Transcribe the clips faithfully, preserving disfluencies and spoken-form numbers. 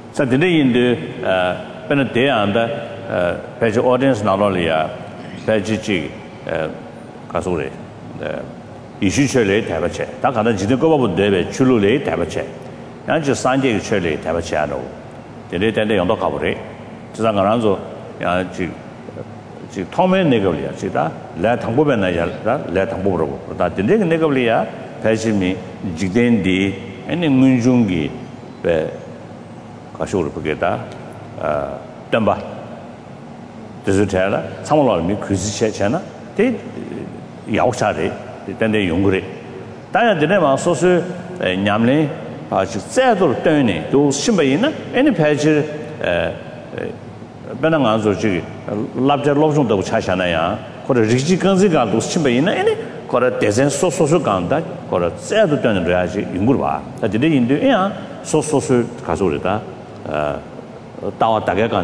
So today in the when day and page audience not only page G kasure issue chele tabache ta kana jide ko babu debe chulu le tabache yan ji sanje chele tabache ano de de de yong do ka bure ji sang ran zo ya ji ji thome ne go liya ji da la thang bo ben na ya da la thang bo ro da de de ne go liya page mi jiden di ene ngunjung gi be 가쇼를 보게다 아 덤바 드즈텔라 상물로미 그지체잖아 대 야오샤데 된데 용그레 다야 되네마 소스 냠레 아주 쎄도 떠네 도 심바이나 애니 페이지 에 베낭 안조지 랍저 롭종도 차샤나야 거래 리지 간지가도 심바이나 애니 거래 대전 소소소 간다 거래 쎄도 떠는 거야지 용그르 봐 다들 인도야 소소소 가소르다 Um,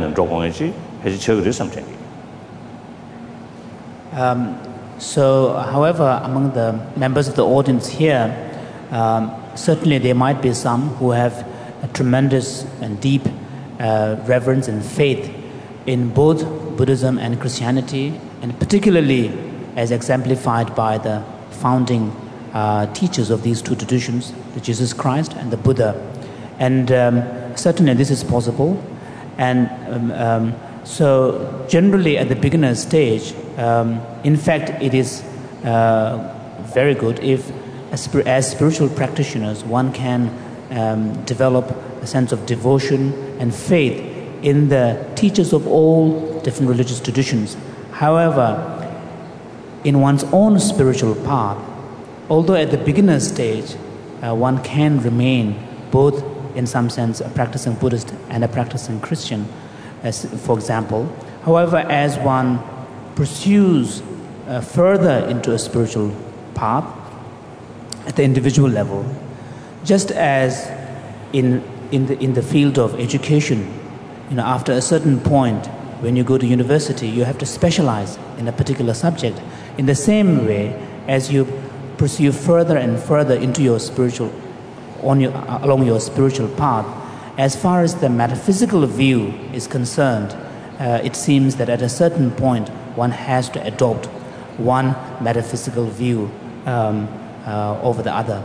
so, however, among the members of the audience here, um, certainly there might be some who have a tremendous and deep uh, reverence and faith in both Buddhism and Christianity, and particularly as exemplified by the founding uh, teachers of these two traditions, the Jesus Christ and the Buddha. And um, certainly this is possible, and um, um, so generally at the beginner stage, um, in fact it is uh, very good if as, as spiritual practitioners one can um, develop a sense of devotion and faith in the teachers of all different religious traditions. However, in one's own spiritual path, although at the beginner stage uh, one can remain both in some sense a practicing Buddhist and a practicing Christian, as for example. However, as one pursues uh, further into a spiritual path at the individual level, just as in, in, the, in the field of education, you know, after a certain point, when you go to university, you have to specialize in a particular subject. In the same way, as you pursue further and further into your spiritual On your, along your spiritual path, as far as the metaphysical view is concerned, uh, it seems that at a certain point one has to adopt one metaphysical view um, uh, over the other.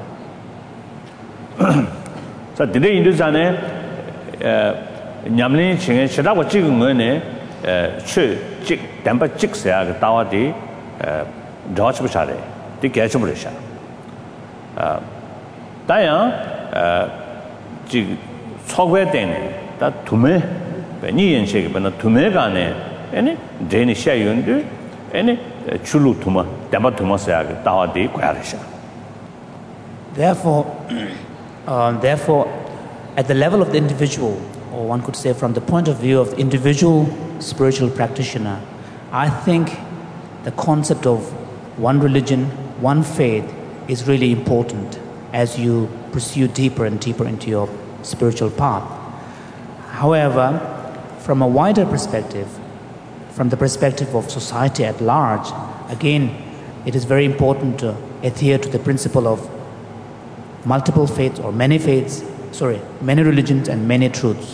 So today in this ane nyamlin chinge chira ko chig ngone chu chig tempa chig sa ga tawa di dodge bchare di catch brisha 다양 지 초괴된 다 두매 니연식이 번나 두매가네 아니 데니 샤윤데 아니 출루 두마 담바 두마사가 다와디 과르샤. Therefore um, therefore at the level of the individual, or one could say from the point of view of the individual spiritual practitioner, I think the concept of one religion, one faith is really important as you pursue deeper and deeper into your spiritual path. However, from a wider perspective, from the perspective of society at large, again, it is very important to adhere to the principle of multiple faiths or many faiths, sorry, many religions and many truths.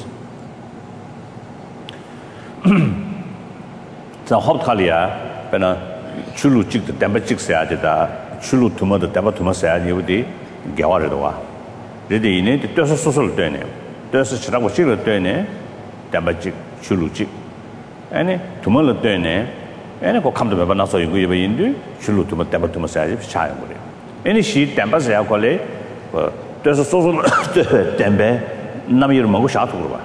자, 홉칼이야, 배나 출루 찍도 담바 찍어야 되다. 출루 투마도 담바 투마서야 되지. 개화를도와 레디네 뜻서 소설 되네 뜻서 치라고 찍을 되네 담바직 출루직 아니 두말로 되네 아니 그 감도 몇 나서 이거 이거 인도 출루 두마 담바 두마 사야지 차요 그래 아니 시 담바서야 걸래 그 뜻서 소설 담배 남이를 먹고 샤도 그러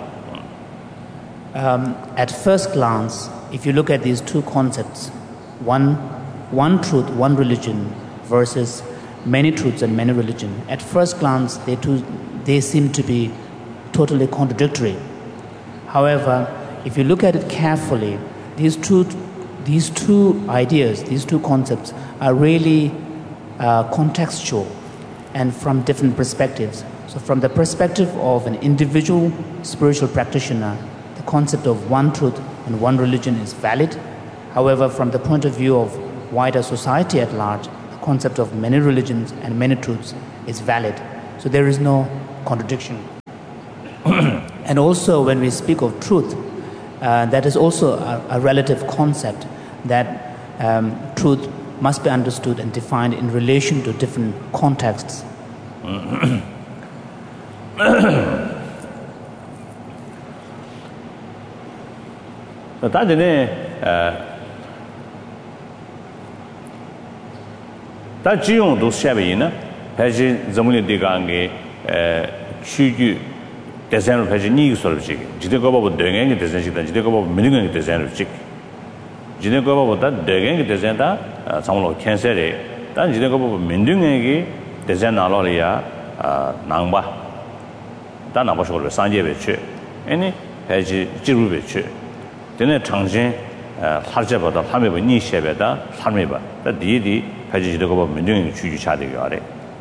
봐. At first glance, if you look at these two concepts, one one truth, one religion versus many truths and many religion, at first glance they too they seem to be totally contradictory. However, if you look at it carefully, these two these two ideas, these two concepts are really uh, contextual and from different perspectives. So from the perspective of an individual spiritual practitioner, the concept of one truth and one religion is valid. However, from the point of view of wider society at large, concept of many religions and many truths is valid. So there is no contradiction. And also when we speak of truth, uh, that is also a, a relative concept that um, truth must be understood and defined in relation to different contexts. 다 지용도 샤베이나 배지 점문이 되가게 에 추주 대선을 배지 니 소리지 지대가 보고 대행이 대선이다 지대가 보고 민중이 대선이지 지대가 보고다 대행이 대선다 상로 캔셀에 단 지대가 보고 민중에게 대선 나로리아 아 낭바 다 나버셔로 산제베치 아니 배지 지루베치 되네 장신 harjaboda hameba ni shebeda hameba da di phaji de ko minjung chu chu cha de yare.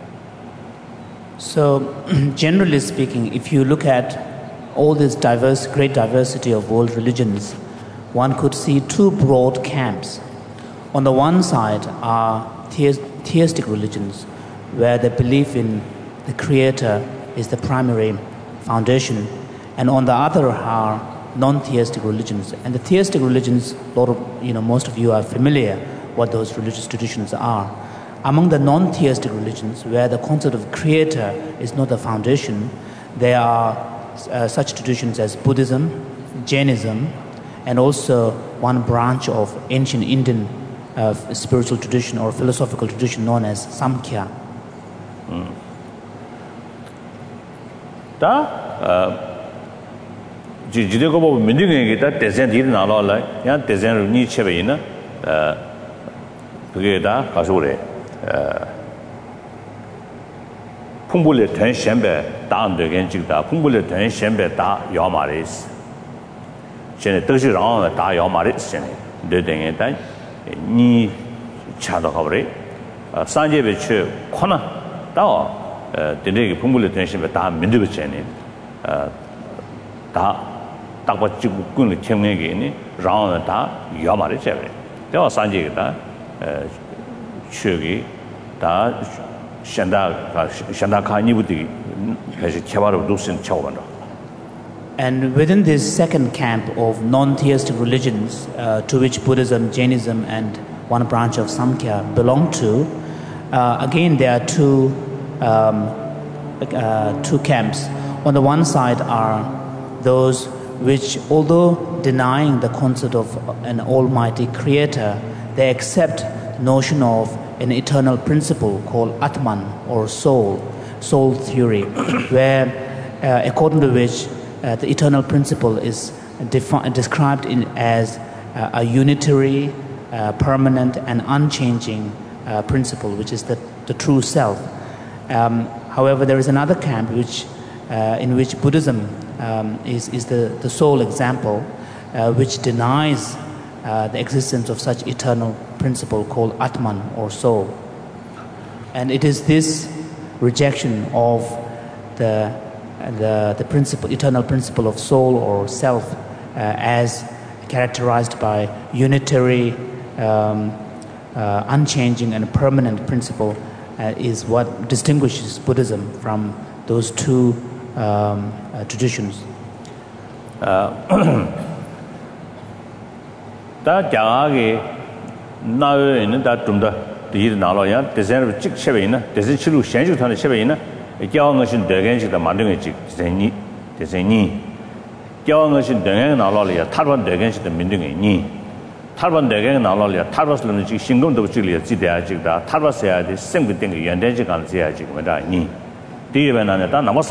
So generally speaking, if you look at all this diverse great diversity of world religions, one could see two broad camps. On the one side are theistic religions, where the belief in the creator is the primary foundation, and on the other are non-theistic religions. And the theistic religions, a lot of, you know, most of you are familiar what those religious traditions are. Among the non-theistic religions, where the concept of creator is not the foundation, there are uh, such traditions as Buddhism, Jainism, and also one branch of ancient Indian uh, spiritual tradition or philosophical tradition known as Samkhya. Mm. Da, 지지대고 보면 민중에게 다 대전들이 나와라. 야 대전을 니 쳇베이나 어 그게 다 가서 그래. 어 풍불의 전선배 다안되게 찍다. 풍불의 전선배 다 야마리스. 전에 뜻이랑 다 야마리스 전에 되den에 다니 차도 가버리. 어 산제배 쳐 코나 다 어, 되게 풍불의 전선배 다 민두베 전에 어다 딱바 찍고 끊을 청내게니 라운드 다 야마를 제베. 대화 산지가 에 추기 다 샨다가 샨다카니부디 그래서 개발을 도신 차원다. And within this second camp of non-theistic religions, uh, to which Buddhism, Jainism, and one branch of Samkhya belong to, uh, again there are two um, uh, two camps. On the one side are those which, although denying the concept of an almighty creator, they accept the notion of an eternal principle called Atman or soul, soul theory, where uh, according to which uh, the eternal principle is defi- described in, as uh, a unitary, uh, permanent and unchanging uh, principle, which is the, the true self. Um, however, there is another camp which, uh, in which Buddhism Um, is, is the, the sole example, uh, which denies uh, the existence of such eternal principle called Atman or soul. And it is this rejection of the, the, the principle, eternal principle of soul or self uh, as characterized by unitary, um, uh, unchanging and permanent principle uh, is what distinguishes Buddhism from those two Um, uh, traditions. 다 자가게 나에는 다 좀더 뒤에 나로야 대선을 찍 쳇베이나 대선 치료 현실 탄의 쳇베이나 교황 것은 대견식다 만든 게 대선이 대선이 교황 것은 대견 나로야 탈반 대견식다 만든 게 니 탈반 대견 나로야 탈바스는 지 신금도 찍리야 지대야 찍다 탈바스야 돼 생기 된 게 연대지 간지야 지금 니 Um,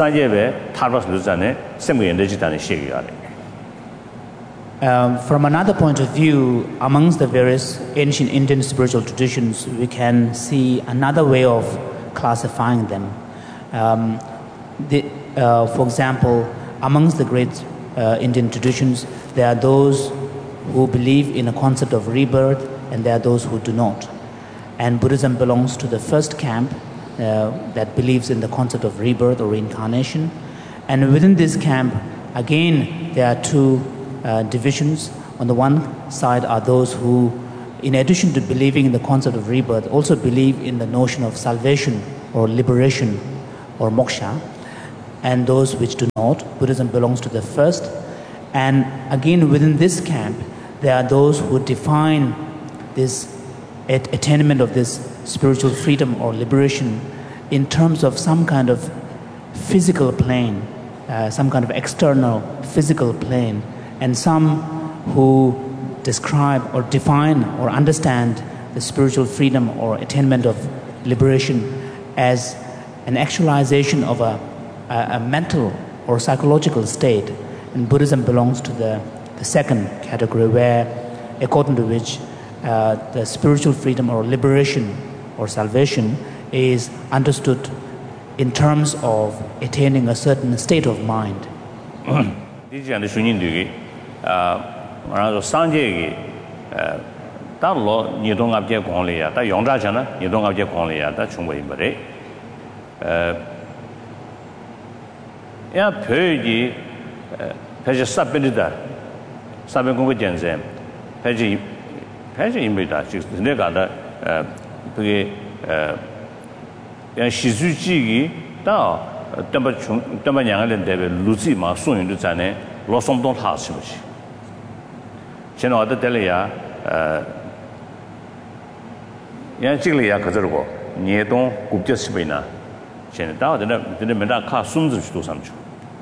from another point of view, amongst the various ancient Indian spiritual traditions, we can see another way of classifying them. Um, the, uh, for example, amongst the great uh, Indian traditions, there are those who believe in a concept of rebirth, and there are those who do not. And Buddhism belongs to the first camp, Uh, that believes in the concept of rebirth or reincarnation. And within this camp, again, there are two uh, divisions. On the one side are those who, in addition to believing in the concept of rebirth, also believe in the notion of salvation or liberation or moksha. and those which do not. Buddhism belongs to the first. And again, within this camp, there are those who define this attainment of this spiritual freedom or liberation in terms of some kind of physical plane, uh, some kind of external physical plane, and some who describe or define or understand the spiritual freedom or attainment of liberation as an actualization of a, a, a mental or psychological state. And Buddhism belongs to the, the second category, where, according to which uh, the spiritual freedom or liberation or salvation is understood in terms of attaining a certain state of mind. Peji sabinida, sabin kongo jensen, peji peji imida, ne gada pegi yan shizu ji da damba chung damba nyang len debe luzi ma song yin du zan ne lo som dong ta shi bu shi. Chen wa de de le ya yan ji le ya ke zhe guo, nie dong gu jie shi bei na. Chen da de ne de men da ka sun zi du sam chu.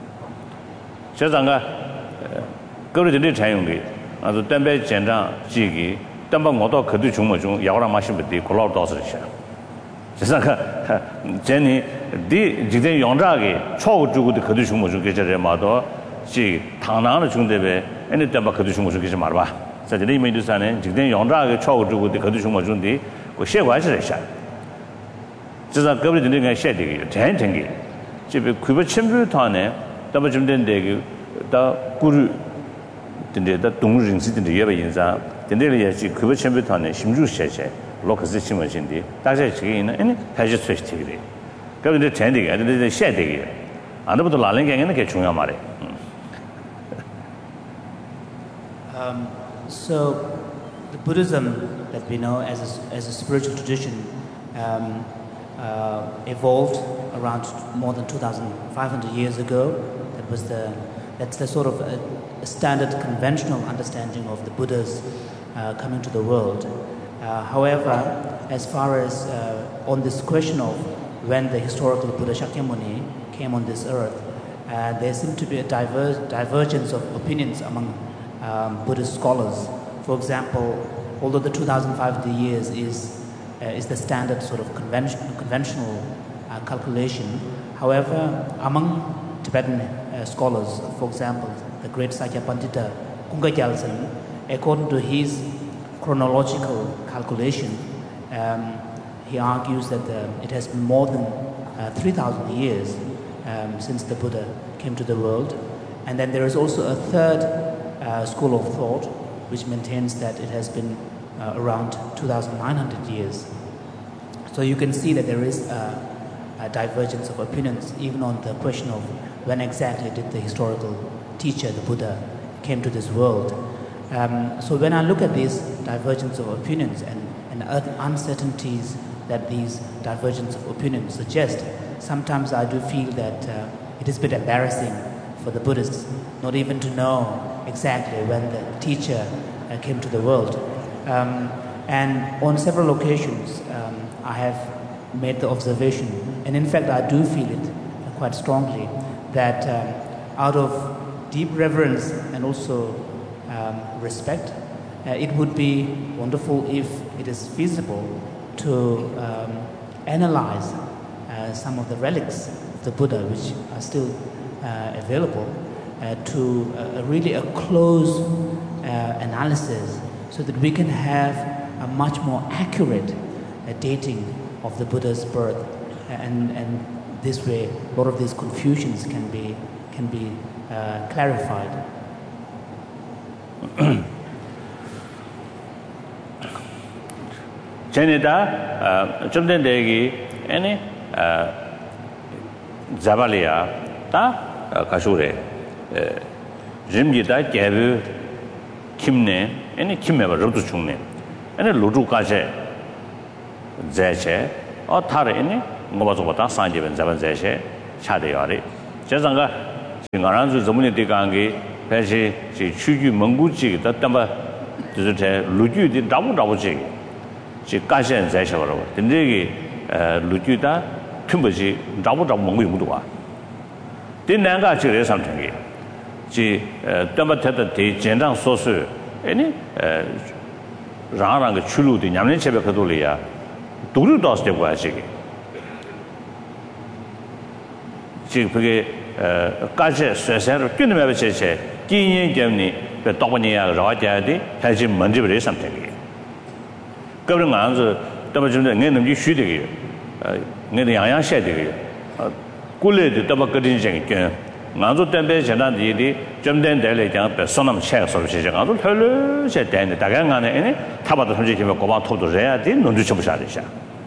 세상가 거리들이 자용이 아주 담배 전장 지기 담배 모두 그도 중모 중 야오라 마시면 돼 콜라도 도스리샤 세상가 제니 디 지대 용자게 초고 주고도 그도 중모 중 계절에 마도 지 당나는 중대배 애니 담배 그도 중모 중 계절 말 봐. 자들이 이미도산에 지대 용자게 초고 주고도 그도 중모 중디 그 셰관시르샤 세상 거리들이 그 셰되게 전전기 집에 구버 첨부탄에 다만 좀 된데 다 구르 된데 다 동르인시 된데 예배 인사 된데를 예지 그거 첨부탄에 심주 셰셰 로커스 심어진디 다시 지기는 아니 다시 스위치기래 그런데 전되게 아니 셰되게 안부터 라는 게 아니는 게 중요한 말이에요. Um so the Buddhism that we know as a, as a spiritual tradition um uh, evolved around more than two thousand five hundred years ago. That was the that's the sort of a, a standard conventional understanding of the Buddhas uh, coming to the world. Uh, however, as far as uh, on this question of when the historical Buddha Shakyamuni came on this earth, uh, there seemed to be a diver- divergence of opinions among um, Buddhist scholars. For example, although the two thousand five hundred years is uh, is the standard sort of convention, conventional uh, calculation, however, among Tibetan uh, scholars, for example, the great Sakya Pandita Kunga Gyaltsen, according to his chronological calculation, um, he argues that the, it has been more than uh, three thousand years um, since the Buddha came to the world. And then there is also a third uh, school of thought which maintains that it has been uh, around two thousand nine hundred years. So you can see that there is a, a divergence of opinions even on the question of when exactly did the historical teacher, the Buddha, came to this world. Um, so when I look at these divergence of opinions and, and uncertainties that these divergence of opinions suggest, sometimes I do feel that uh, it is a bit embarrassing for the Buddhists not even to know exactly when the teacher uh, came to the world. Um, and on several occasions, um, I have made the observation, and in fact I do feel it quite strongly, that um, out of deep reverence and also um, respect, uh, it would be wonderful if it is feasible to um, analyze uh, some of the relics of the Buddha which are still uh, available uh, to uh, really a close uh, analysis so that we can have a much more accurate uh, dating of the Buddha's birth, and, and this way a lot of these confusions can be can be uh, clarified. Chenita chumden degi any Zabalia ta kashure Jimji da Gabu Kimne any Kimeva Rutu Chungne and a Ludu Kaje Zeche or Tare any Mobazota Sanjev and Zaban Zeche Chadeyari 자상가 ngāranzu zamuni di kāngi pēshī chūgyū mōnggū chīgi tā tāmbā tē lūgyū di dābu dābu chīgi chī kāshēn zāishā warabā tēndē kī lūgyū tā tūmbā chī dābu dābu mōnggū yungu duwa tē nāngā chī rē sāṃ tēngi chī tāmbā tētā tē jendāng sōsū rāng rāng kā chūlū di ñamlēn chēbē kato lī yā dūrū dās tē guā chīgi chī pēkē 가제 쇠쇠로 끊으면 제제 기인 때문에 그 도번이야 라와자디 다시 먼저 버리 상태기 그런 거 아주 또 좀, 내가 넘지 쉬되게 어 내가 양양 셔되게 어 꿀레도 또 그런 생이 게 아주 때문에 전화들이 좀 된데래 장 손놈 셔 서비스 제가 아주 별로 셔 되는데 다간 안에 타바도 솔직히 고바 토도 해야 돼 논주 좀 샤리샤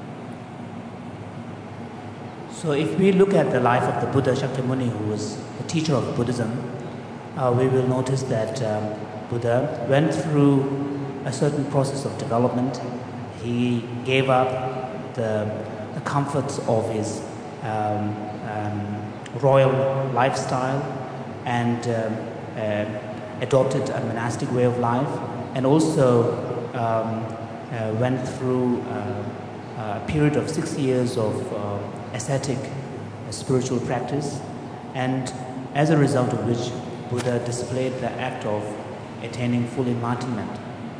So if we look at the life of the Buddha Shakyamuni, who was the teacher of Buddhism, uh, we will notice that um, Buddha went through a certain process of development. He gave up the, the comforts of his um, um, royal lifestyle and um, uh, adopted a monastic way of life, and also um, uh, went through uh, a period of six years of uh, ascetic uh, spiritual practice, and as a result of which Buddha displayed the act of attaining full enlightenment.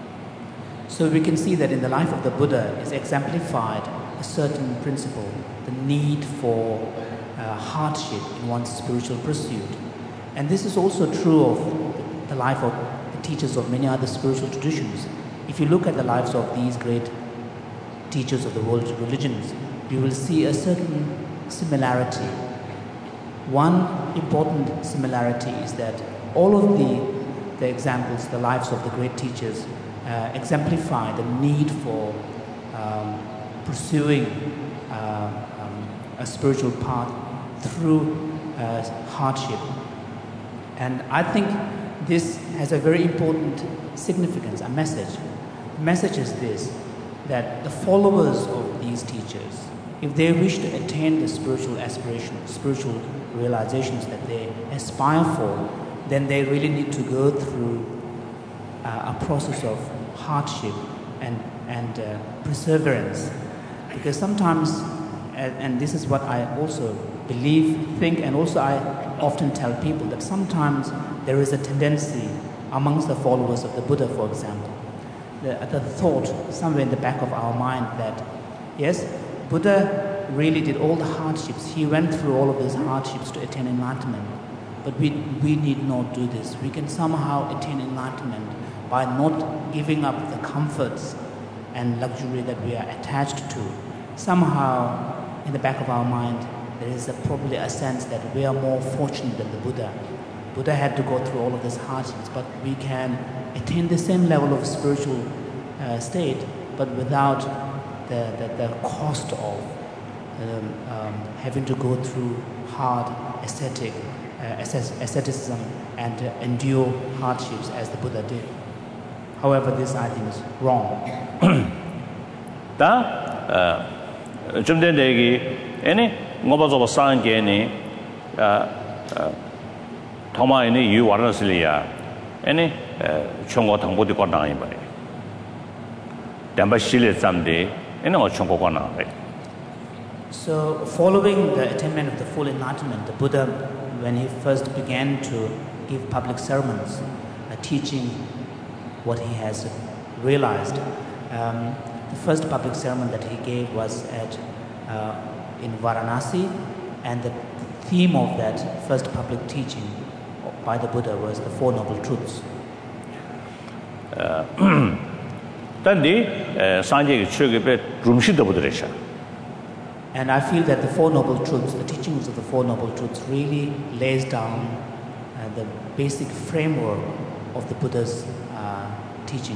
So we can see that in the life of the Buddha is exemplified a certain principle, the need for uh, hardship in one's spiritual pursuit. And this is also true of the life of the teachers of many other spiritual traditions. If you look at the lives of these great teachers of the world religions, you will see a certain similarity. One important similarity is that all of the, the examples, the lives of the great teachers, uh, exemplify the need for um, pursuing uh, um, a spiritual path through uh, hardship. And I think this has a very important significance, a message. The message is this, that the followers of these teachers, if they wish to attain the spiritual aspirations, spiritual realizations that they aspire for, then they really need to go through uh, a process of hardship and, and uh, perseverance. Because sometimes, and, and this is what I also believe, think, and also I often tell people, that sometimes there is a tendency amongst the followers of the Buddha, for example, the, the thought somewhere in the back of our mind that, yes, Buddha really did all the hardships. He went through all of these hardships to attain enlightenment. But we, we need not do this. We can somehow attain enlightenment by not giving up the comforts and luxury that we are attached to. Somehow, in the back of our mind, there is a, probably a sense that we are more fortunate than the Buddha. Buddha had to go through all of these hardships, but we can attain the same level of spiritual uh, state, but without The, the, the cost of um, um, having to go through hard ascetic, uh, asceticism and uh, endure hardships as the Buddha did. However, this I think is wrong. 다 좀 된 얘기 아니 뭐가서 상계니 아 토마이니 유와르슬리아 아니 총고 당보디 거나이 바래 담바 실레 잠데 So, following the attainment of the full enlightenment, the Buddha, when he first began to give public sermons, uh, teaching what he has realized, um, the first public sermon that he gave was at uh, in Varanasi, and the theme of that first public teaching by the Buddha was the Four Noble Truths. Uh, And I feel that the Four Noble Truths, the teachings of the Four Noble Truths, really lays down uh, the basic framework of the Buddha's uh, teaching.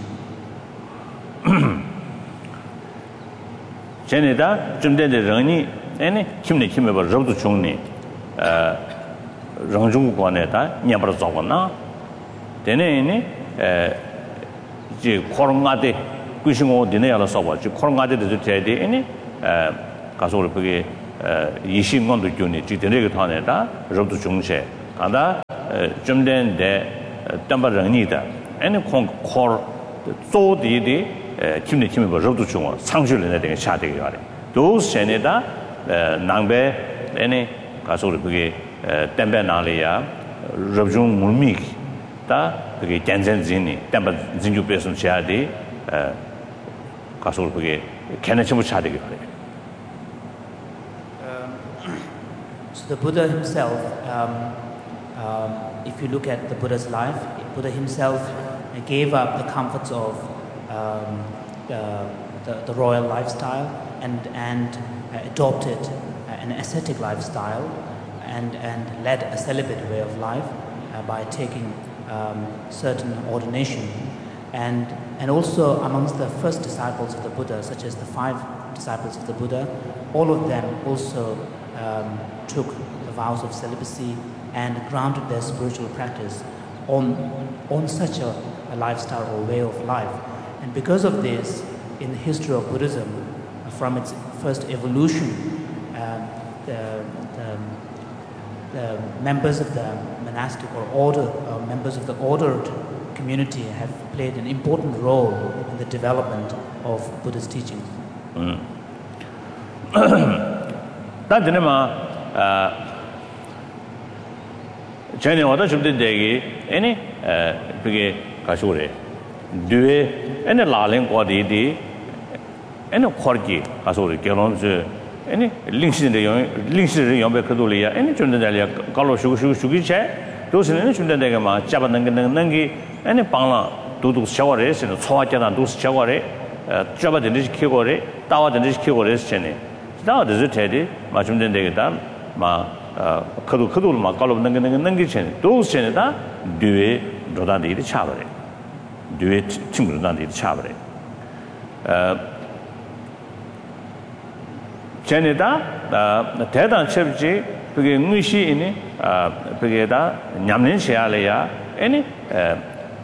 전에다 좀 전에 런이 아니 힘내 힘에 봐 저도 중니 어 런중국관에다 냐버서 잡았나 되네니 에 이제 코로나데 꾸싱고 디네야로 써봐. 지 코로나데도 돼야 돼. 아니 에 가서 우리 거기 어 이신 건도 주니 지들에게 타네다 로도 중세 간다 좀된데 담바랑니다 아니 콩콜 조디디 김내 김에 뭐 로도 중어 상실에 되게 샤되게 가래 도 세네다 낭베 아니 가서 그게 템베 나리아 로중 물미 다 그게 짠짠진이 담바 진주 배송 샤디 가서 그게 개념 샤되게 가래. So the Buddha himself, um, um, if you look at the Buddha's life, Buddha himself gave up the comforts of um, the, the, the royal lifestyle and, and uh, adopted an ascetic lifestyle and, and led a celibate way of life uh, by taking um, certain ordination. And, and also amongst the first disciples of the Buddha, such as the five disciples of the Buddha, all of them also um, took the vows of celibacy and grounded their spiritual practice on, on such a, a lifestyle or way of life. And because of this, in the history of Buddhism, from its first evolution, um, the, the, the members of the monastic or order, uh, members of the ordered community have played an important role in the development of Buddha's teachings. Mm. 전에 와도 좀 되게 아니 그게 가시오래 뒤에 아니 라랭 거디디 아니 거기 가시오래 결혼서 아니 링신의 영 링신의 영배 그돌이야 아니 좀 되려 갈로 쉬고 쉬고 쉬기체 도스는 좀 되게 막 잡는 게 능기 아니 방라 도도 샤워레스는 초화자단 도스 샤워레 잡아든 시키고래 따와든 시키고래 전에 다들 저테디 맞좀 된다겠다 마 그도 그도를 막 깔로 넘는 게 넘기 전에 도스에다 뒤에 로단들이 차버려 뒤에 친구들한테 차버려 어 전에다 대단 첩지 그게 의시이니 아 그게다 냠는 시야래야 아니 에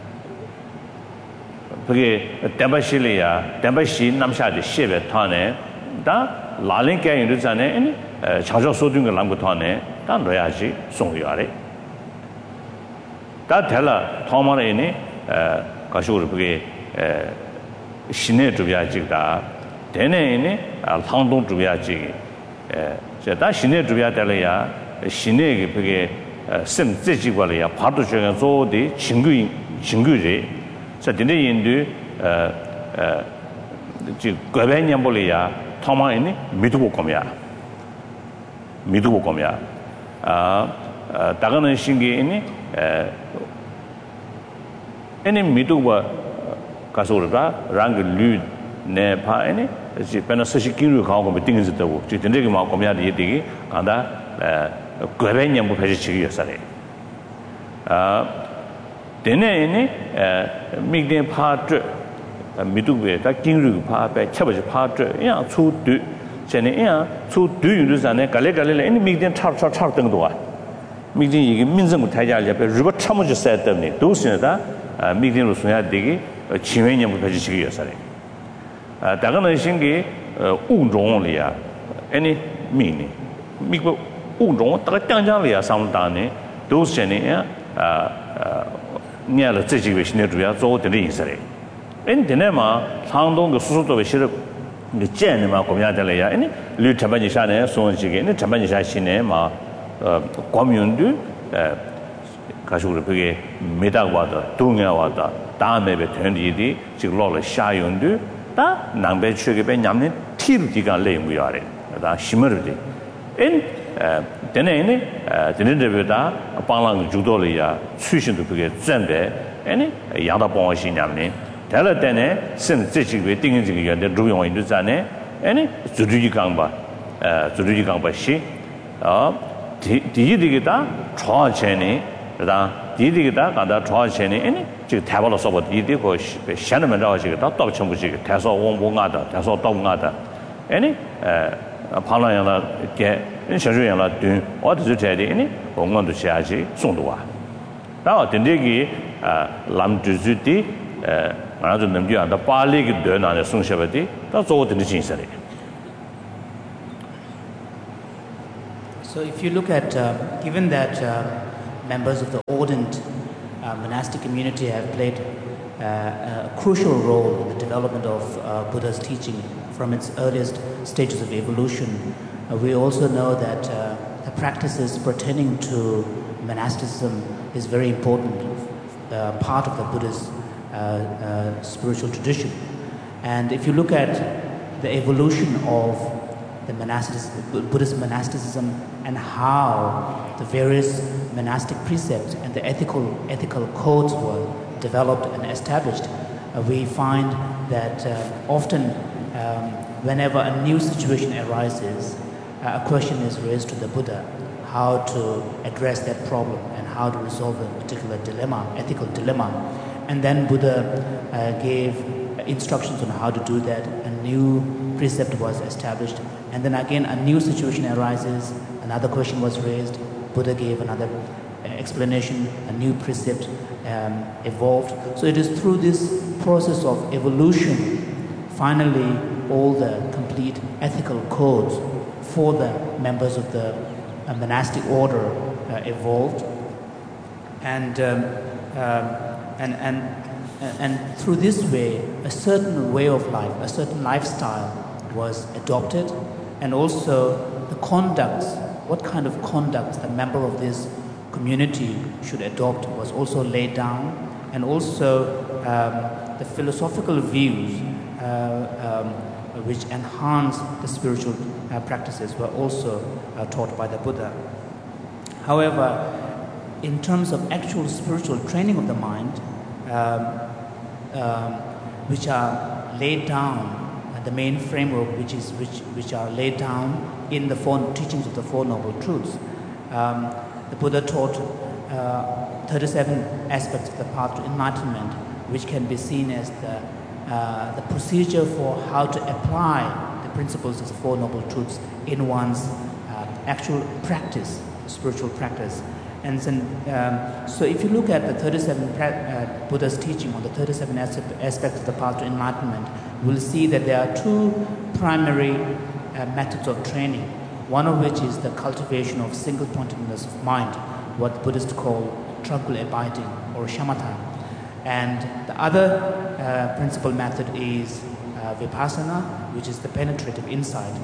그게 담바실이야 담바시 남샤디 시베 타네 다 라랭께 인도잖아요 아니 자주 소든 걸 남고 타네 다 넣어야지 송유하래 다 될라 토마레니 에 가시고 그게 에 신의 주비아지다 되네니 상동 주비아지 에 제가 신의 주비아 될래야 신의 그게 심 지지관이야 파도 중에 조디 친구 친구지 자 되네 인도 어어 지 거배년 볼이야 토마이니 미두고 거미야 미두고 거미야 아 다가는 신기이니 에 에니 미두고 가서르다 랑글 류네 파이니 지 페나스시 기루 가고 뭐 띵은 짓다고 지 된데게 막 거미야 되게 간다 에 거배년 뭐 패지 지기였어래 아 되네니 에 미게 파트 미두게 다 긴르 파베 챵버지 파트 야 초드 전에 야 초드 유르산에 갈래갈래 애니 미게 차차차 등도와 미게 이게 민정부 타자를 옆에 루버 참으지 세트니 도스네다 미게로 소야 되게 지회년부 배지시기였어요 아 다가는 신기 우종리야 애니 미니 미고 우종 딱 땅장리야 상당히 도스네 아 냐를自己为신의主要做的意思嘞 엔데네마 상동 그 수수도에 실을 그 째네마 고민하들래야 아니 류 잡아니 샤네 소원지게 네 잡아니 샤시네 마 고민도 에 가지고 그게 메다와다 동야와다 다음에 된디디 지금 로를 샤윤도 다 남배 추게 배 냠는 티르디가 레무야래 다 심으르디 엔 데네네 데네데보다 방랑 주도리야 수신도 그게 전배 아니 양다 봉어시 냠네 달라 때네 신 지지게 띵인지게 연데 루용이 있잖아요. 아니 주주지 강바 에 주주지 강바시 어 디디디기다 초아체니 그다 디디기다 간다 초아체니 아니 지금 대발로 써버 디디고 샤는 라지게 다 떡첨부지 대서 원봉하다 대서 떡하다 아니 에 방랑야나 게 현주야나 든 어디서 제디 아니 공원도 해야지 송도와 다 된데기 아 람주주디 에 아주 넘겨한다 빨리 되나네 송셔버디 다 저거든 진짜래 So if you look at, uh, given that uh, members of the ordained uh, monastic community have played uh, a crucial role in the development of uh, Buddha's teaching from its earliest stages of evolution, uh, we also know that uh, the practices pertaining to monasticism is very important uh, part of the Buddha's uh, uh, spiritual tradition. And if you look at the evolution of the monasticism, Buddhist monasticism, and how the various monastic precepts and the ethical ethical codes were developed and established, uh, we find that uh, often um, whenever a new situation arises, uh, a question is raised to the Buddha, how to address that problem and how to resolve a particular dilemma, ethical dilemma. And then Buddha uh, gave instructions on how to do that. A new precept was established, and then again a new situation arises, another question was raised, Buddha gave another explanation, a new precept um, evolved. So it is through this process of evolution, finally all the complete ethical codes for the members of the uh, monastic order uh, evolved, and um, um, and and and through this way a certain way of life, a certain lifestyle was adopted, and also the conducts, what kind of conducts the member of this community should adopt was also laid down, and also um, the philosophical views uh, um, which enhance the spiritual uh, practices were also uh, taught by the Buddha. However, in terms of actual spiritual training of the mind, um, um, which are laid down, the main framework which is which which are laid down in the four teachings of the Four Noble Truths. Um, the Buddha taught uh, thirty-seven aspects of the path to enlightenment, which can be seen as the uh, the procedure for how to apply the principles of the Four Noble Truths in one's uh, actual practice, spiritual practice. And then, um, so if you look at the thirty-seven pra- uh, Buddha's teaching on the thirty-seven as- aspects of the path to enlightenment, we'll see that there are two primary uh, methods of training, one of which is the cultivation of single-pointedness of mind, what Buddhists call tranquil abiding or shamatha. And the other uh, principal method is uh, vipassana, which is the penetrative insight.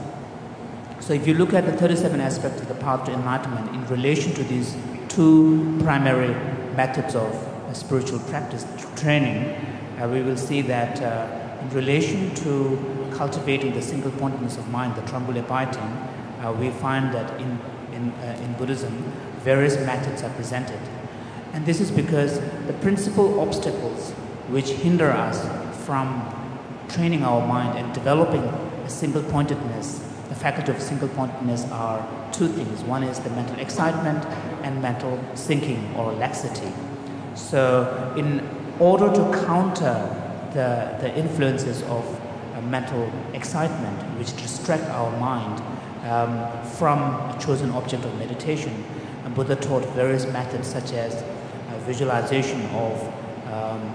So if you look at the thirty-seven aspects of the path to enlightenment in relation to these two primary methods of uh, spiritual practice training, uh, we will see that uh, in relation to cultivating the single-pointedness of mind, the tranquil abiding, uh, we find that in, in, uh, in Buddhism, various methods are presented. And this is because the principal obstacles which hinder us from training our mind and developing a single-pointedness, the faculty of single-pointedness, are two things. One is the mental excitement and mental sinking or laxity. So in order to counter the, the influences of uh, mental excitement which distract our mind um, from a chosen object of meditation, and Buddha taught various methods such as uh, visualization of um,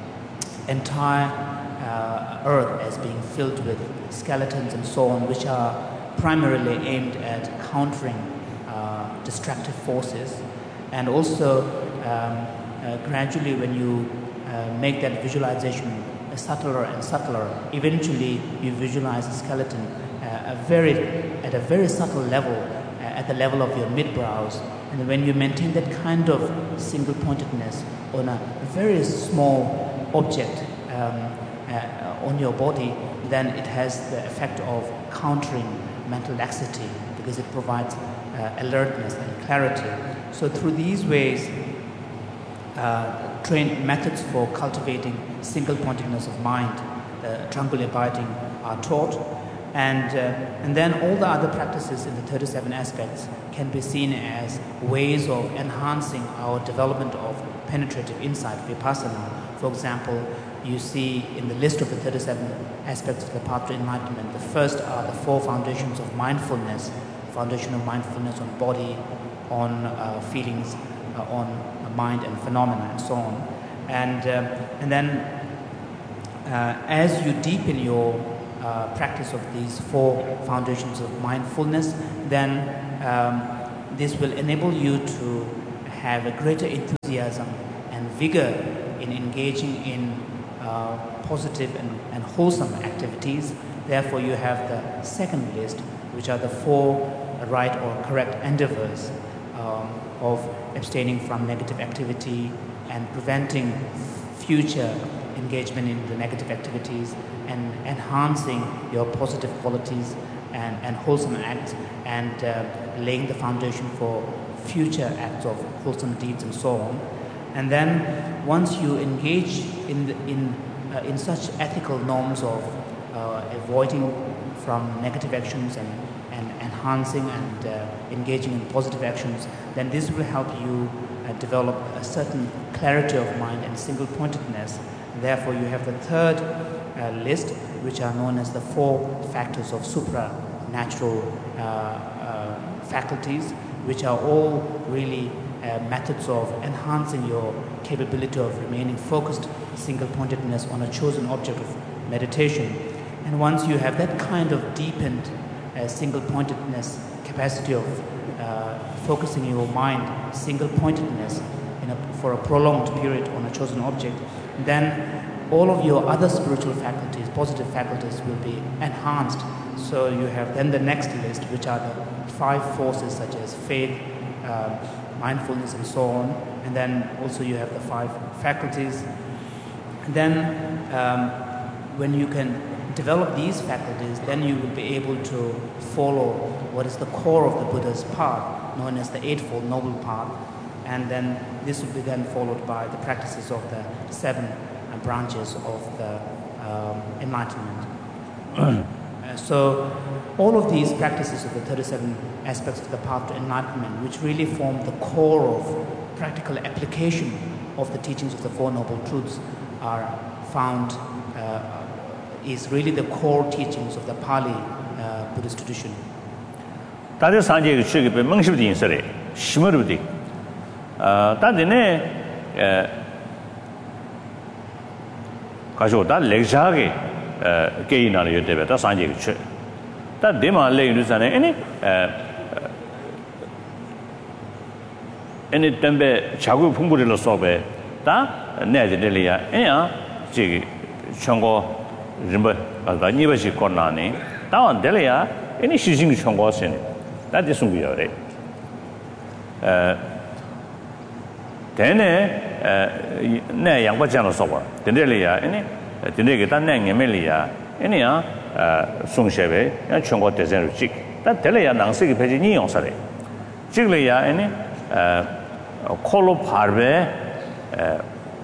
entire uh, earth as being filled with skeletons and so on, which are primarily aimed at countering uh, distractive forces. And also um, uh, gradually when you uh, make that visualization subtler and subtler, eventually you visualize a skeleton uh, a very, at a very subtle level, uh, at the level of your mid-brows. And when you maintain that kind of single-pointedness on a very small object um, uh, on your body, then it has the effect of countering mental laxity because it provides uh, alertness and clarity. So through these ways, uh, train methods for cultivating single-pointedness of mind, the tranquil abiding, are taught, and uh, and then all the other practices in the thirty-seven aspects can be seen as ways of enhancing our development of penetrative insight, vipassana. For example, you see in the list of the thirty-seven aspects of the path to enlightenment, the first are the four foundations of mindfulness, foundation of mindfulness on body, on uh, feelings, uh, on uh, mind and phenomena, and so on. And uh, and then uh, as you deepen your uh, practice of these four foundations of mindfulness, then um, this will enable you to have a greater enthusiasm and vigor in engaging in uh, positive and, and wholesome activities. Therefore, you have the second list, which are the four right or correct endeavors um, of abstaining from negative activity and preventing future engagement in the negative activities and enhancing your positive qualities and, and wholesome acts and uh, laying the foundation for future acts of wholesome deeds and so on. And then once you engage in, the, in, uh, in such ethical norms of uh, avoiding from negative actions and, and enhancing and uh, engaging in positive actions, then this will help you uh, develop a certain clarity of mind and single-pointedness. Therefore, you have the third uh, list, which are known as the four factors of supranatural uh, uh, faculties, which are all really uh, methods of enhancing your capability of remaining focused, single-pointedness on a chosen object of meditation. And once you have that kind of deepened uh, single-pointedness capacity of uh, focusing your mind, single-pointedness in a, for a prolonged period on a chosen object, then all of your other spiritual faculties, positive faculties, will be enhanced. So you have then the next list, which are the five forces such as faith, uh, mindfulness, and so on. And then also you have the five faculties. And then um, when you can develop these faculties, then you will be able to follow what is the core of the Buddha's path, known as the Eightfold Noble Path. And then this will be then followed by the practices of the seven uh, branches of the um, enlightenment. uh, so all of these practices of the thirty-seven aspects of the path to enlightenment, which really form the core of practical application of the teachings of the Four Noble Truths, are found, uh, is really the core teachings of the Pali uh, Buddhist tradition. 다들 산지에 취급해 멍십디 인설에 심어르디 아 다들네 에 가지고 다 렉자게 에 게이나를 요때베 다 산지에 취 다 데마 레이르산에 아니 에 아니 덤베 자구 풍부를 써베 다 내들이야 아니야 저기 청고 림버 다 니버시 코나네 다 데려야 아니 시징 청고선 다 됐습니다. 에 대네 내 양바장을 써봐. 된데리야 아니 된데게 다 내게멜이야 아니야 송셰베 야 청고 대전을 찍. 다 데려야 낭색이 배진이 용사래. 찍려야 아니 에 콜로 파베 에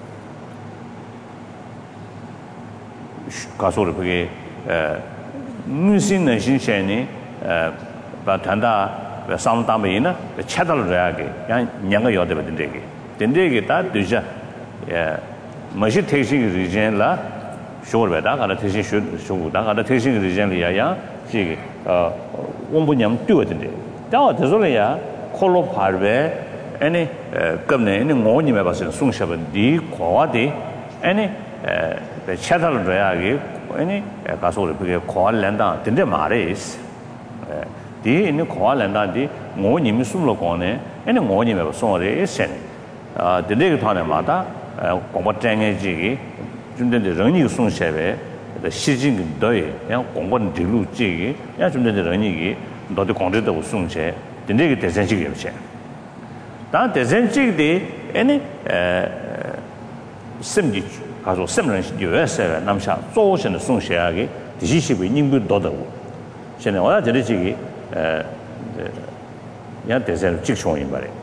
가서를 그게 에 무신의 신체니 에 바탄다 상담이나 차달려야게 양 양가 여대 된대게 된대게 다 되자 예 머시 택시 리젠라 쇼르베다 가다 택시 쇼고다 가다 택시 리젠리야야 지 어 원분념 뛰어든데 다 되서려야 콜로 파르베 아니 겁네 아니 뭐님에 봐서 송샤번 디 과와디 아니 에 차달려야게 아니 가서를 그게 과알랜다 된대 말이스 디 있는 고알란다디 뭐님이 숨로 거네 아니 뭐님에 손에 있선 아 되게 타네마다 공부장에지기 준된데 런이 손셰베 시진 더에 그냥 공부는 뒤로지기 야 준된데 런이기 너도 공부도 손셰 되게 대전식이 없이 다 대전식이 아니 에 심지 가서 심런 유에서 남샤 조선의 손셰하게 디시시비 님도 더더고现在我要觉得这个呃也得在职场里边的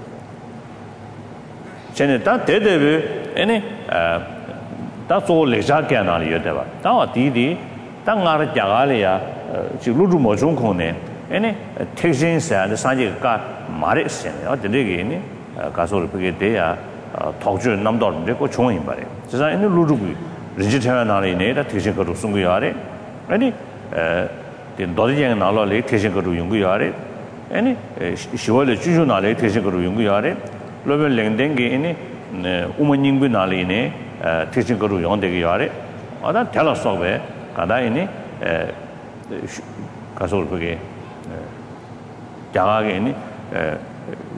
现在当得的呢呃当做历史干哪里有对吧当我弟弟当我的家里呀呃就入住某种可能呢特性上的三节个马的现在我觉得这个呢呃告诉了这个对呀呃投资那么多人这个穷人吧的实际上呢入住个人家台湾哪里呢他特性个都送给他的呢呃된 도저히 나로래 태생거로 연구하래 아니 시월에 주주 나래 태생거로 연구하래 로벨 랭댕게 이니 우먼닝부 나래네 태생거로 연대게 하래 아다 텔라소베 가다이니 가서 그게 자가게 이니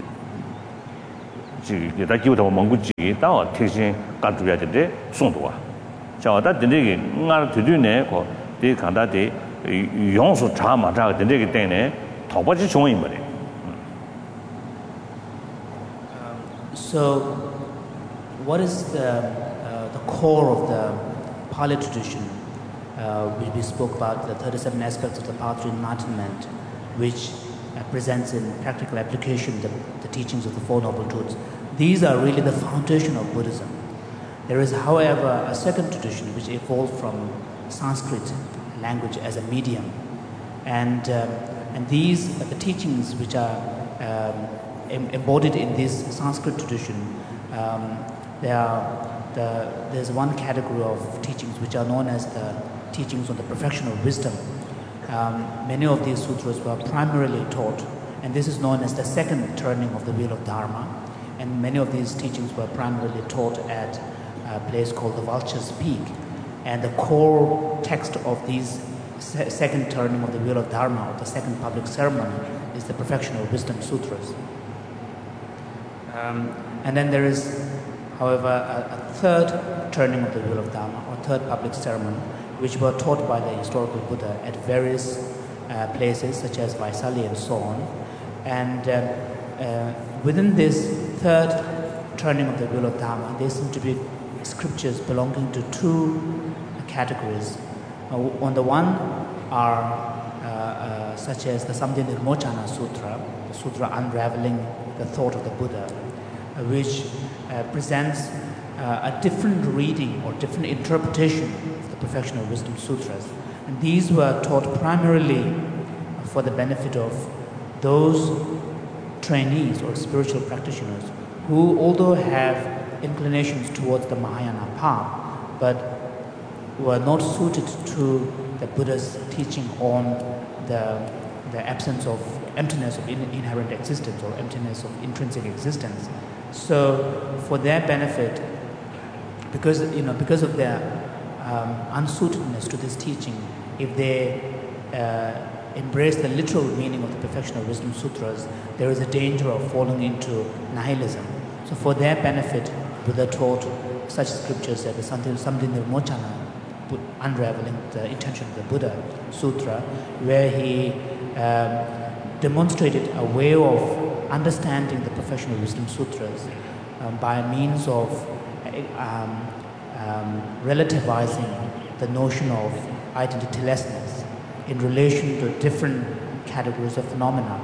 지기 다 기부다 먹고 지기 다 택신 가두야 되는데 송도와 자다 되게 nga 되드네 거대 간다대 용수 자마자 되게 때문에 더버지 종이 말이에요. So what is the uh, the core of the Pali tradition? Uh, we, we spoke about the thirty-seven aspects of the path to enlightenment, which uh, presents in practical application the, the teachings of the Four Noble Truths. These are really the foundation of Buddhism. There is, however, a second tradition which evolved from Sanskrit language as a medium, and um, and these are the teachings which are um, em- embodied in this Sanskrit tradition. Um, there are the, there's one category of teachings which are known as the teachings on the perfection of wisdom. Um, many of these sutras were primarily taught, and this is known as the second turning of the wheel of Dharma. And many of these teachings were primarily taught at a place called the Vulture's Peak. And the core text of these se- second turning of the wheel of Dharma, or the second public ceremony, is the Perfection of Wisdom Sutras. Um, and then there is, however, a, a third turning of the wheel of Dharma, or third public ceremony, which were taught by the historical Buddha at various uh, places, such as Vaisali and so on. And uh, uh, within this third turning of the wheel of Dharma, there seem to be scriptures belonging to two categories. Uh, on the one are uh, uh, such as the Samdhinirmochana Sutra, the sutra unraveling the thought of the Buddha, uh, which uh, presents uh, a different reading or different interpretation of the Perfection of Wisdom Sutras. And these were taught primarily for the benefit of those trainees or spiritual practitioners who, although have inclinations towards the Mahayana path, but were not suited to the Buddha's teaching on the, the absence of emptiness of in, inherent existence or emptiness of intrinsic existence. So for their benefit, because you know because of their um, unsuitedness to this teaching, if they uh, embrace the literal meaning of the Perfection of Wisdom Sutras, there is a danger of falling into nihilism. So for their benefit, Buddha taught such scriptures as the Samdhinirmochana, unraveling the intention of the Buddha Sutra, where he um, demonstrated a way of understanding the Perfection of Wisdom Sutras um, by means of um, um, relativizing the notion of identitylessness in relation to different categories of phenomena.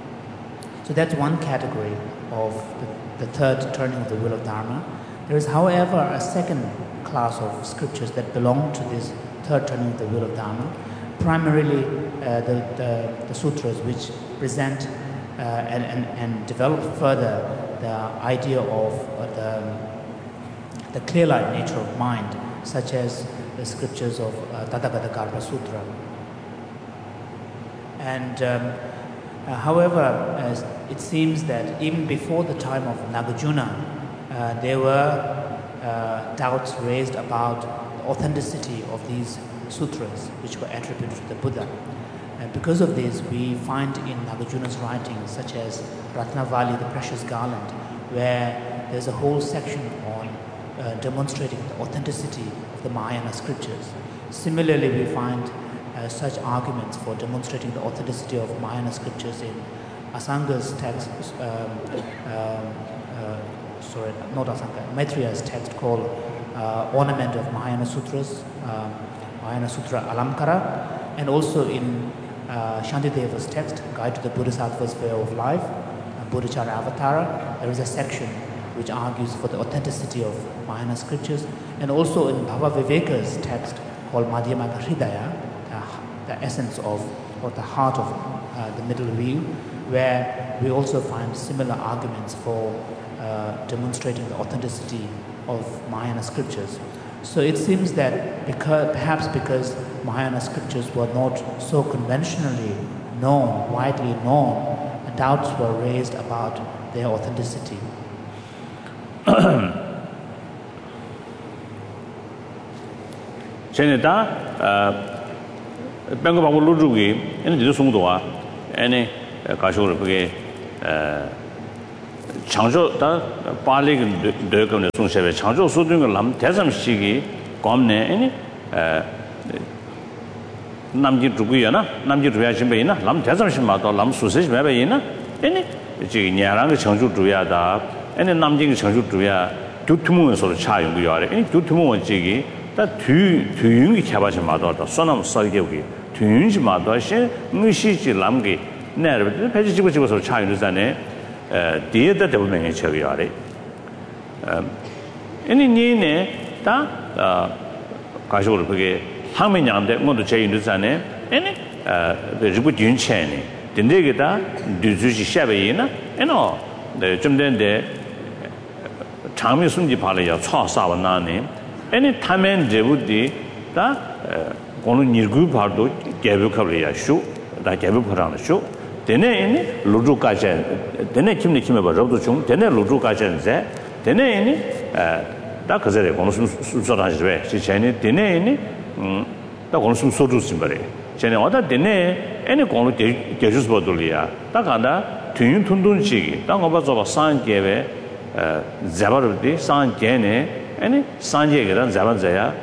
So that's one category of the, the third turning of the wheel of Dharma. There is, however, a second class of scriptures that belong to this third turning of the wheel of Dharma, primarily uh, the, the, the sutras which present uh, and, and, and develop further the idea of uh, the, the clear-light nature of mind, such as the scriptures of uh, Tathagata Garbha Sutra. And um, uh, however, uh, it seems that even before the time of Nagarjuna, uh, there were uh, doubts raised about the authenticity of these sutras, which were attributed to the Buddha. And because of this, we find in Nagarjuna's writings, such as Ratnavali, the Precious Garland, where there's a whole section on uh, demonstrating the authenticity of the Mahayana scriptures. Similarly, we find Uh, such arguments for demonstrating the authenticity of Mahayana scriptures in Asanga's text, um, um, uh, sorry, not Asanga, Maitreya's text called uh, Ornament of Mahayana Sutras, um, Mahayana Sutra Alamkara, and also in uh, Shantideva's text, Guide to the Bodhisattva's Way of Life, uh, Bodhicharya Avatara. There is a section which argues for the authenticity of Mahayana scriptures, and also in Bhava Viveka's text called Madhyamaka Hridaya, the essence of, or the heart of uh, the middle wheel, where we also find similar arguments for uh, demonstrating the authenticity of Mahayana scriptures. So it seems that because, perhaps because Mahayana scriptures were not so conventionally known, widely known, doubts were raised about their authenticity. Benga Babu Lujugi, and the Sungdoa, any Kashur, 창조다 빨리 되거든 송세베 창조 소등을 남 대삼식이 검네 아니 에 남지 두고야나 남지 두야신베이나 남 대삼식마도 남 수세시베이나 아니 지 냐랑의 창조 두야다 아니 남지 창조 두야 교투문에서 차용이 요래 아니 교투문 지기 다 뒤, 뒤윤기 개발심마다 소남 설계기 뒤윤지마다 시 무시지 남기 내를 배지 집어 집어서 차용되잖아요. 에 뒤에다 대부분의 처리하래. 어 아니 니네 다 가지고 그게 항면양데 모두 제인되잖아요. 아니 어 그리고 뒤윤체네. 근데게다 뒤주시 샤베이나 에노 좀 된데 장미 순지 발이야 차사원나네. 아니 타면 제부디 다 고는 일구 바도 개벽하려야 쇼. 다 개벽하라는 쇼. 되네 루루까지 되네 김네 김에 버려도 좀 되네 루루까지인데 되네 다 그제래 고는 수수라지 왜 지체네 되네 음다 고는 수수도 말해 쟤네 어다 되네 애니 고는 개주스 버돌이야 다 간다 튜인 툰둔지기 다 거봐서 산계에 자바르디 산계네 아니 산계가 자바자야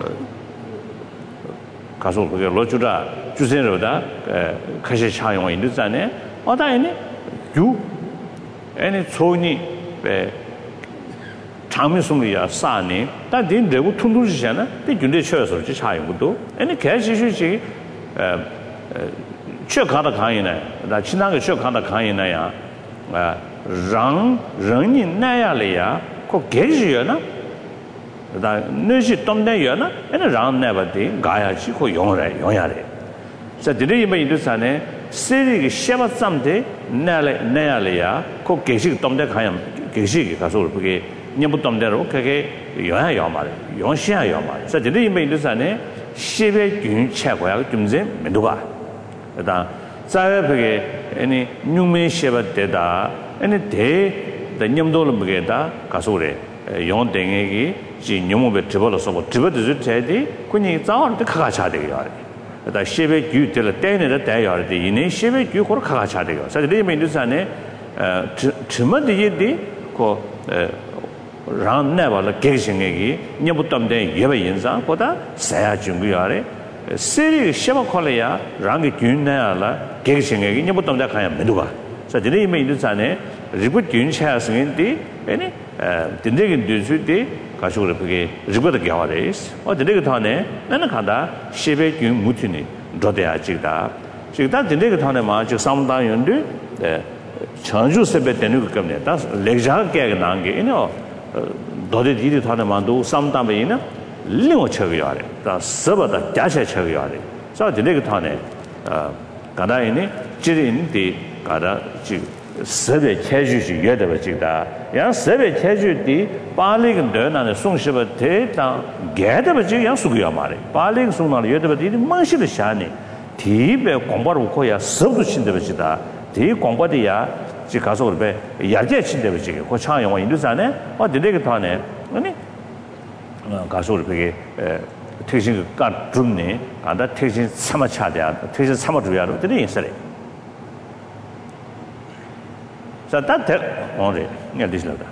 가서 그게 로주라 주세로다 가시 차용이 있는데 어다이니 유 아니 소니 배 장미송이야 싸니 다 된대고 퉁퉁지잖아 그 준대 쳐서 지 차용도 아니 개시시지 에 쳐가다 가이네 나 지나가 쳐가다 가이네야 아랑 랑이 나야래야 그 개시야나 다 너시 덤내야나 아니 랑 내버디 가야지 그 용어래 용야래 자 드리면 이르산에 세리기 샤바쌈데 나래 나야래야 그 개시 덤내 가야 개시 가서 그게 녀부 덤대로 그게 용야야 말이야 용시야야 말이야 자 드리면 이르산에 십의 균 최고야 좀제 면도가 그다 자베게 아니 뉴메 샤바데다 아니 대 녀무도를 먹게다 가서 그래 용 땡에기 지 녀무베 드벌어서 뭐 드버드 제디 군이 자원도 가가 차대요 다 십의 규들 때내다 대야르데 이네 십의 규 고로 가가 차대요 사실 리메인드산에 어 드머디디 고 란네발 계신에기 녀부담데 예배 인상보다 사야 중요하래 세리 샤바콜이야 랑이 균나야라 계신에기 녀부담데 가야 메두가 사실 리메인드산에 리부 균샤스인디 아니 딘데긴 뒤수디 가시고 그게 리부도 겨와레스 어 딘데가 타네 나는 간다 십의 균 무티니 도대야 지다 지다 딘데가 타네 마지 삼다연데 에 전주 세배 되는 거 겁니다 다 렉자게 나게 이노 도대 디디 타네 만도 삼다메이나 링어 쳐겨야래 다 서버다 자세 쳐겨야래 자 딘데가 타네 어 가다이니 지린디 가다 지 세배 체주시 여대버 지다 야 세배 체주디 발리근 되나는 송시버 대다 개대버 지 양수고야 말이 발리근 송나는 여대버디 망시를 샤니 디베 공부를 고야 섭도 친대버 지다 디 공부디야 지 가서 그래 야제 친대버 지 고창 영어 인도산에 어 되게 타네 아니 가서 그래 택신 가 줍네 간다 택신 삼아 차대야 택신 삼아 줘야로 되게 있어래 So that only yeah this level.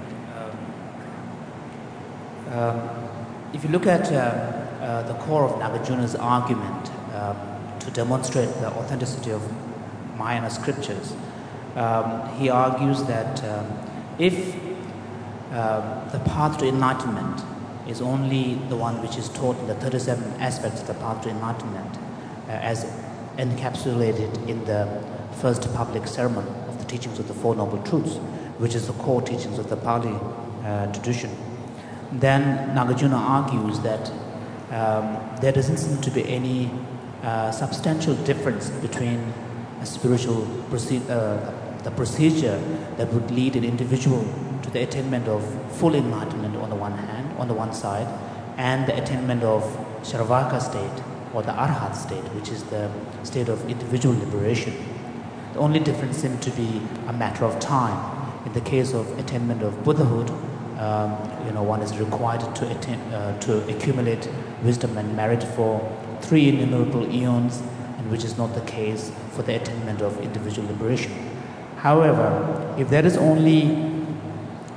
If you look at uh, uh, the core of Nagarjuna's argument um, to demonstrate the authenticity of Mahayana scriptures, um, he argues that um, if um, the path to enlightenment is only the one which is taught in the thirty-seven aspects of the path to enlightenment, uh, as encapsulated in the first public sermon of the teachings of the Four Noble Truths, which is the core teachings of the Pali uh, tradition, then Nagarjuna argues that um, there doesn't seem to be any uh, substantial difference between a spiritual proce- uh, the procedure that would lead an individual to the attainment of full enlightenment on the one hand, on the one side, and the attainment of Sharavaka state or the Arhat state, which is the state of individual liberation. The only difference seems to be a matter of time. In the case of attainment of Buddhahood, um, you know, one is required to attain, uh, to accumulate wisdom and merit for three innumerable eons, and which is not the case for the attainment of individual liberation. However, if there is only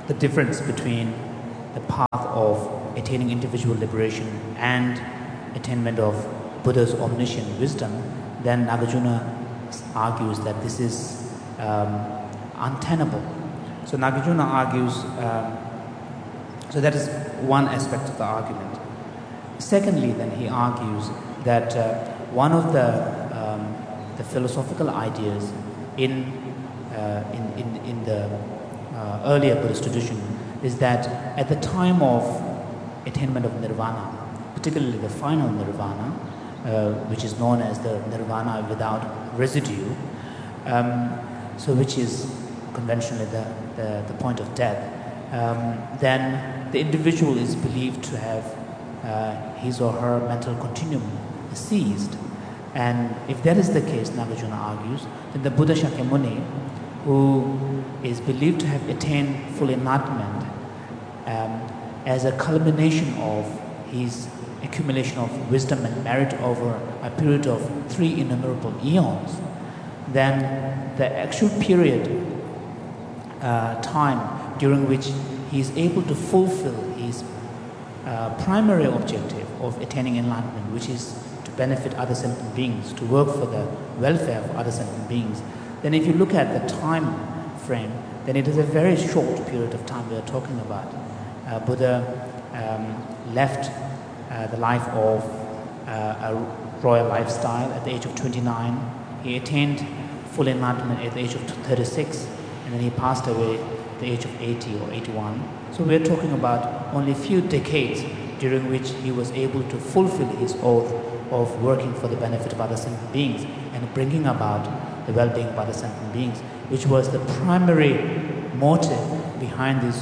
the difference between the path of attaining individual liberation and attainment of Buddha's omniscient wisdom, then Nagarjuna argues that this is um, untenable. So Nagarjuna argues, um, so that is one aspect of the argument. Secondly, then he argues that uh, one of the, um, the philosophical ideas in, uh, in, in, in the uh, earlier Buddhist tradition is that at the time of attainment of nirvana, particularly the final nirvana, uh, which is known as the nirvana without residue, um, so which is conventionally the, the, the point of death, um, then the individual is believed to have uh, his or her mental continuum ceased. And if that is the case, Nagarjuna argues, then the Buddha Shakyamuni, who is believed to have attained full enlightenment um, as a culmination of his accumulation of wisdom and merit over a period of three innumerable eons, then the actual period, uh, time during which he is able to fulfill his uh, primary objective of attaining enlightenment, which is to benefit other sentient beings, to work for the welfare of other sentient beings, then if you look at the time frame, then it is a very short period of time we are talking about. Uh, Buddha um, left uh, the life of uh, a royal lifestyle at the age of twenty-nine. He attained full enlightenment at the age of thirty-six, and then he passed away at the age of eighty or eighty-one. So we're talking about only a few decades during which he was able to fulfill his oath of working for the benefit of other sentient beings and bringing about the well-being of other sentient beings, which was the primary motive behind this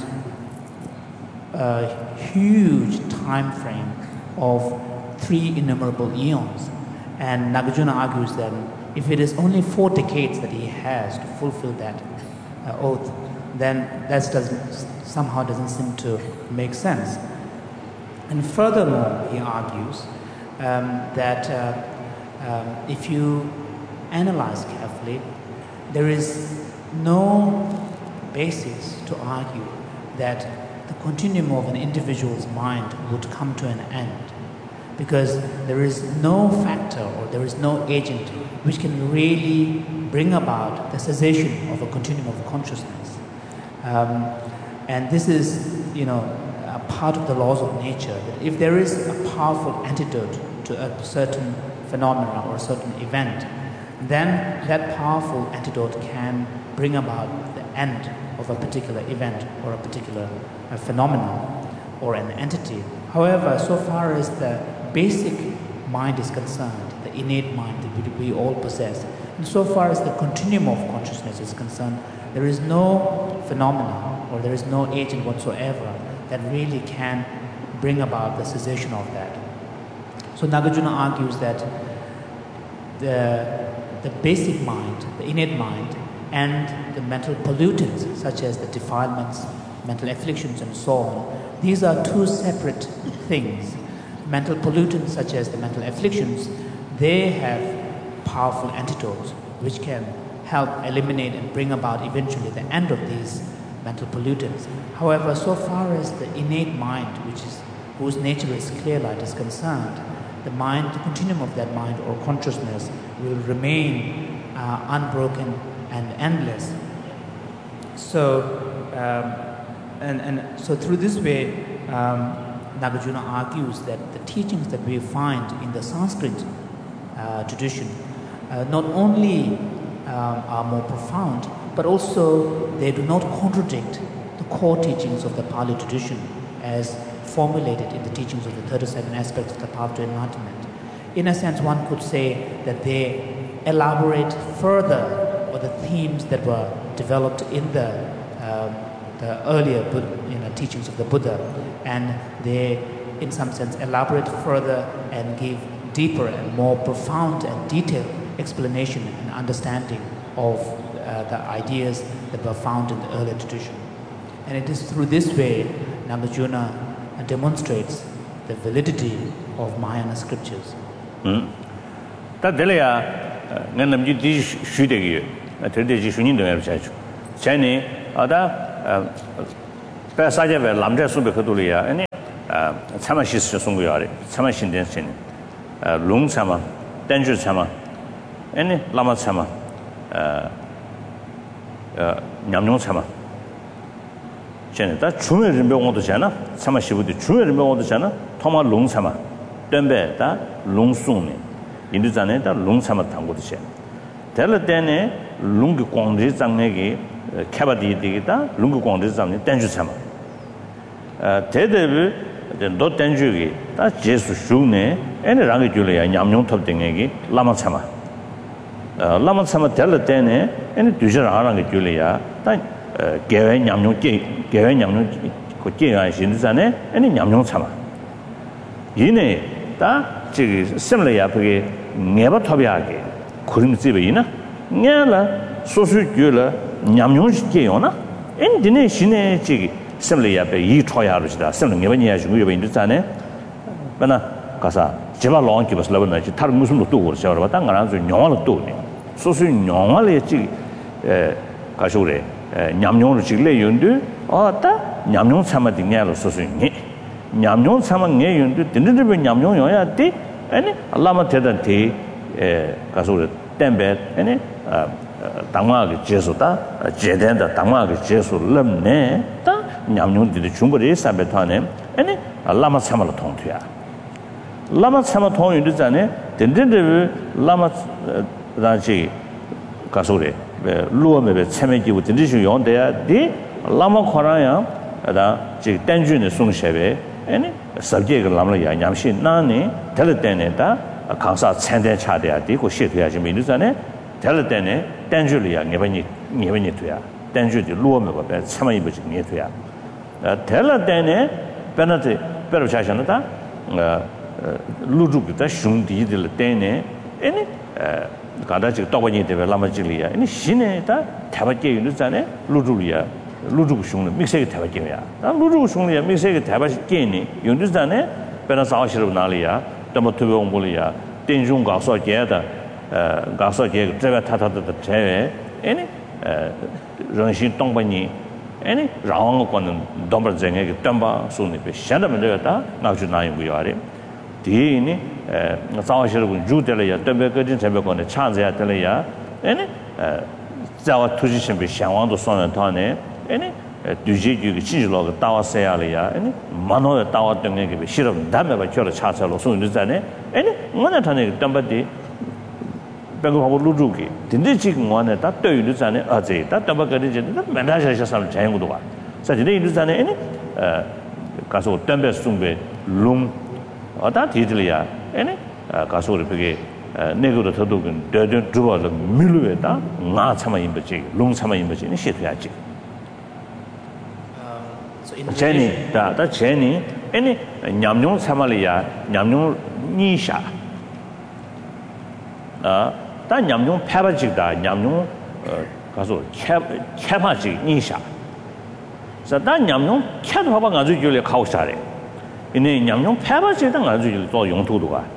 uh, huge time frame of three innumerable eons. And Nagarjuna argues that if it is only four decades that he has to fulfill that uh, oath, then that doesn't, somehow doesn't seem to make sense. And furthermore, he argues um, that uh, um, if you analyze carefully, there is no basis to argue that the continuum of an individual's mind would come to an end, because there is no factor or there is no agent which can really bring about the cessation of a continuum of consciousness. Um, and this is, you know, a part of the laws of nature, that if there is a powerful antidote to a certain phenomena or a certain event, then that powerful antidote can bring about the end of a particular event or a particular uh, phenomenon or an entity. However, so far as the basic mind is concerned, the innate mind that we, we all possess, and so far as the continuum of consciousness is concerned, there is no phenomena or there is no agent whatsoever that really can bring about the cessation of that. So Nagarjuna argues that the, the basic mind, the innate mind, and the mental pollutants such as the defilements, mental afflictions and so on, these are two separate things. Mental pollutants such as the mental afflictions, they have powerful antidotes which can help eliminate and bring about eventually the end of these mental pollutants. However, so far as the innate mind, which is whose nature is clear light, is concerned, the mind, the continuum of that mind or consciousness will remain uh, unbroken and endless. So, um, and, and so through this way, um, Nagarjuna argues that the teachings that we find in the Sanskrit uh, tradition uh, not only um, are more profound, but also they do not contradict the core teachings of the Pali tradition as formulated in the teachings of the thirty-seven aspects of the path to enlightenment. In a sense, one could say that they elaborate further on the themes that were developed in the, um, the earlier you know, teachings of the Buddha, and they, in some sense, elaborate further and give deeper and more profound and detailed explanation and understanding of uh, the ideas that were found in the earlier tradition. And it is through this way Nagarjuna demonstrates the validity of Mahayana scriptures. Mm. That Delia, Nanam Ji Shudegi, a tradition in the China, Ada 배사제베 남자 수배 그돌이야 아니 아 참아시스 송고야래 참아신den신 아 롱참아 댄주 참아 아니 라마 참아 아 냠뇽 참아 쟤네다 주면 병원도 잖아 참아시부디 주면 병원도 잖아 토마 롱참아 덤베다 롱송네 인도자네다 롱참아 당고도 쟤 될 때네 롱기 광지 장내기 캐바디디기다 롱기 광지 장내 댄주 참아 아 대대비 너 댄주기 다 제수 슈네 애네 랑이 줄이야 냠뇽 톱딩에기 라마 참아 어 라마 참아 될 때네 애네 뒤져라 하는 줄이야 다 개회 냠뇽 게 개회 냠뇽 그 개가 신자네 애네 냠뇽 참아 이네 다 저기 심리야 그게 내가 톱이하게 그림 집이나 냐라 소수 줄라 냠뇽 게요나 엔디네 신의 저기 심리야베 이 초야르시다 심리 내번이야 주고 여번 인도자네 바나 가사 제발 롱기 버슬러나 지 다른 무슨 것도 그러셔 봐 당가랑 좀 영화를 또네 소수 영화를 지 에, 가쇼래 냠뇽을 지래 윤도 어따 냠뇽 참아딩냐로 소수니 냠뇽 참아게 윤도 딘딘데 냠뇽 요야티 아니 알라마 테단티 에 가쇼래 템베 아니 당마게 제소다 제된다 당마게 제소 럼네 다 냠뇽들이 중국에 사베타네 아니 라마 참아로 통투야 라마 참아 통유되잖아요 덴덴데 라마 다시 가소래 루어메베 체메기고 덴디슈 용돼야 디 라마 코라야 다 지 땡준의 송셰베 아니 서브젝트 라마야 냠시 나니 텔테네다 강사 천대 차대야 되고 시도야지 민주잖아요 텔테네 땡줄이야 네번이 네번이 돼야 땡줄이 루어메베 참아이버지 네돼야 텔테네 페나티 페르샤샤나다 루주기다 슝디들 때네 에네 가다지 떡바니 되베 라마질이야 에네 신에다 대바게 유는자네 루주리야 루주고 슝는 믹세게 대바게야 나 루주고 슝이야 믹세게 대바게니 유는자네 베나사시르 나리야 담토베옹볼이야 땡중 가서 게다 어 가서 게 제가 타타다 제외 에네 런신 떡바니 에네 라왕 거는 domber쟁에 덤바 손이 배 샤다면 되겠다 나주 나이고요 디니 에 자와시르군 주들이야 덤베거진 제베거네 차자야 들이야 에네 자와 투지신 비 상황도 손에 타네 에네 뒤지기 지지로가 따와서야리야 에네 만호에 따왔던 게 싫음 담에 받쳐서 차차로 손이잖아요 에네 뭐나 타네 덤바디 배고하고 루주기 근데 지금 원에 다 떠유잖아요 어제 다 덤바거리지 맨날 샤샤살 자연구도 와 사실 이르잖아요 에네 어 가서 덤베 숭베 룽 어다 디들이야 에네 가서 그게 내고도 더더군 더더 두버도 밀루에다 나 참아 임버지 롱 참아 임버지 시도야지 제니 다다 제니 에네 냠뇽 참아리야 냠뇽 니샤 아다 냠뇽 패바지다 냠뇽 가서 캐 캐바지 니샤 자다 냠뇽 캐도 봐봐 가지고 줄에 가오샤래 이네 냠뇽 패바지다 가지고 做用途的话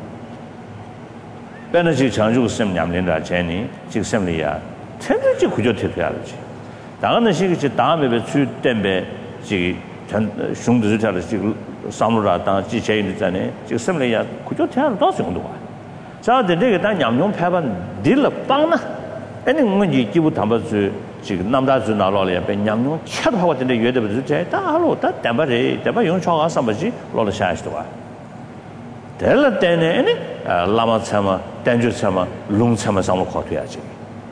베너지 장주 셈 냠린다 제니 직셈리야 천지 구조 태도야지 당하는 시기 다음에 주 땜베 지 흉들 자를 지금 사무라 당 지체인 있잖아요 직셈리야 구조 태도 더 정도 와 자데 내가 다 냠뇽 패반 딜러 빵나 아니 뭔지 기부 담아주 지금 남다주 나로래 배 냠뇽 차도 하고 된데 외대부터 제다 하로 다 담바래 담바 용초가 삼바지 로를 샤시도 와 될 때는 라마 참아 땡주 참아 롱 참아 상로 거둬야지.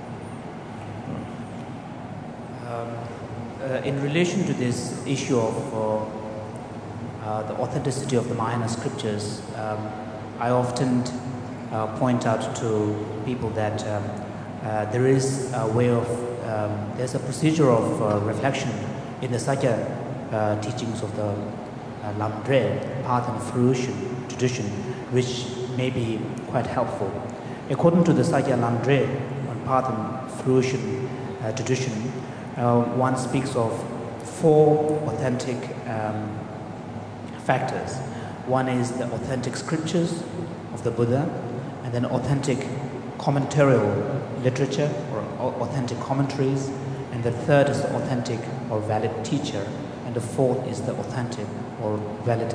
In relation to this issue of uh, uh, the authenticity of the Mahayana scriptures, um, I often uh, point out to people that um, uh, there is a way of um, there's a procedure of uh, reflection in the Sakya uh, teachings of the uh, Lamdre, path and fruition tradition, which may be quite helpful. According to the Sakya Lamdre on path and fruition uh, tradition, uh, one speaks of four authentic um, factors. One is the authentic scriptures of the Buddha, and then authentic commentarial literature or authentic commentaries, and the third is the authentic or valid teacher, and the fourth is the authentic or valid